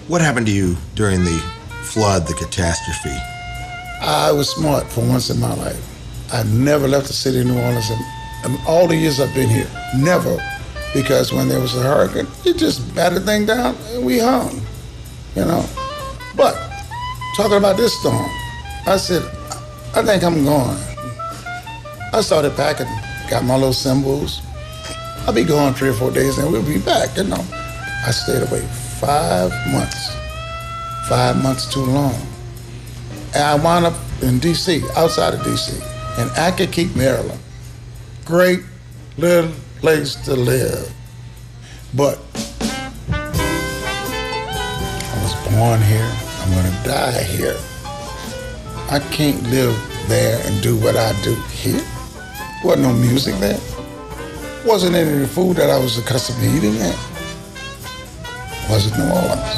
What happened to you during the flood, the catastrophe? I was smart for once in my life. I never left the city of New Orleans in all the years I've been here. Never. Because when there was a hurricane, it just battered the thing down and we hung, you know. But talking about this storm, I said, I think I'm going. I started packing, got my little symbols. I'll be gone 3 or 4 days and we'll be back, you know. I stayed away 5 months. 5 months too long. And I wound up in D.C., outside of D.C., in Accokeek, Maryland. Great little place to live. But I was born here, I'm gonna die here. I can't live there and do what I do here. Wasn't no music there. Wasn't any of the food that I was accustomed to eating there. Wasn't New Orleans.